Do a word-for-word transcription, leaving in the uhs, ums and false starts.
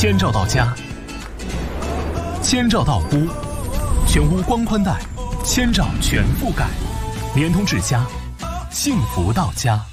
千兆到家，千兆到屋，全屋光宽带，千兆全覆盖，联通至家，幸福到家。